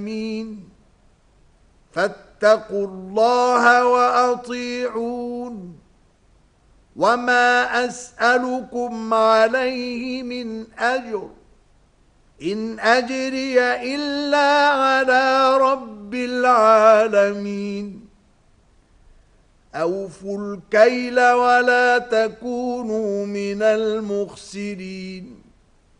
العالمين فاتقوا الله وأطيعون وما أسألكم عليه من أجر إن أجري إلا على رب العالمين أوفوا الكيل ولا تكونوا من المخسرين